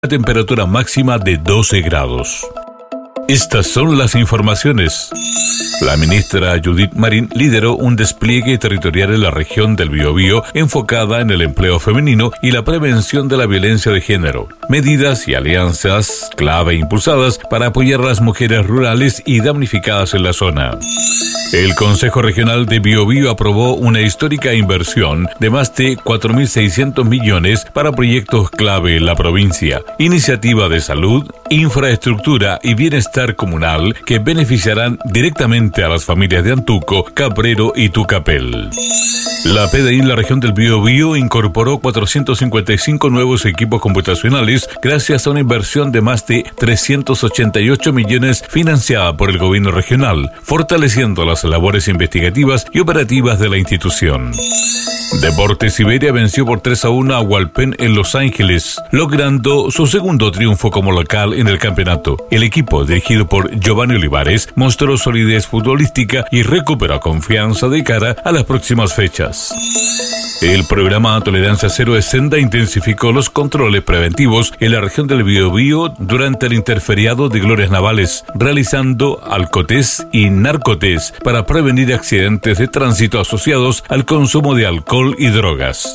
una temperatura máxima de 12 grados. Estas son las informaciones. La ministra Judith Marín lideró un despliegue territorial en la región del Biobío enfocada en el empleo femenino y la prevención de la violencia de género. Medidas y alianzas clave impulsadas para apoyar a las mujeres rurales y damnificadas en la zona. El Consejo Regional de Biobío aprobó una histórica inversión de más de 4.600 millones para proyectos clave en la provincia, iniciativa de salud, infraestructura y bienestar comunal que beneficiarán directamente a las familias de Antuco, Cabrero y Tucapel. La PDI en la región del Biobío incorporó 455 nuevos equipos computacionales gracias a una inversión de más de 388 millones financiada por el gobierno regional, fortaleciendo las labores investigativas y operativas de la institución. Deportes Siberia venció por 3-1 a Hualpén en Los Ángeles, logrando su segundo triunfo como local en el campeonato. El equipo, dirigido por Giovanni Olivares, mostró solidez futbolística y recuperó confianza de cara a las próximas fechas. El programa Tolerancia Cero de Senda intensificó los controles preventivos en la región del Biobío durante el interferiado de glorias navales, realizando alcotés y narcotés para prevenir accidentes de tránsito asociados al consumo de alcohol y drogas.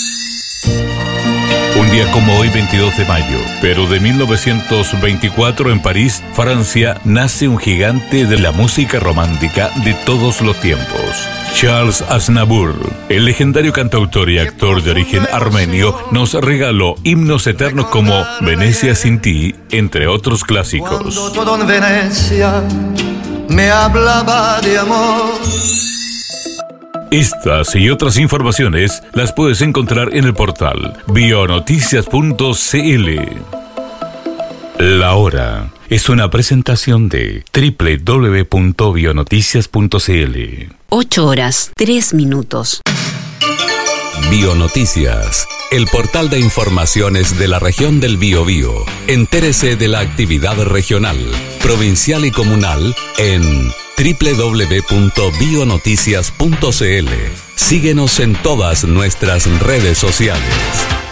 Un día como hoy, 22 de mayo, pero de 1924 en París, Francia, nace un gigante de la música romántica de todos los tiempos. Charles Aznavour, el legendario cantautor y actor de origen armenio, nos regaló himnos eternos como Venecia sin ti, entre otros clásicos. Cuando todo en Venecia me hablaba de amor. Estas y otras informaciones las puedes encontrar en el portal bionoticias.cl. La hora es una presentación de www.bionoticias.cl. 8 horas, 3 minutos. Bionoticias, el portal de informaciones de la región del Biobío. Entérese de la actividad regional, provincial y comunal en www.bionoticias.cl. Síguenos en todas nuestras redes sociales.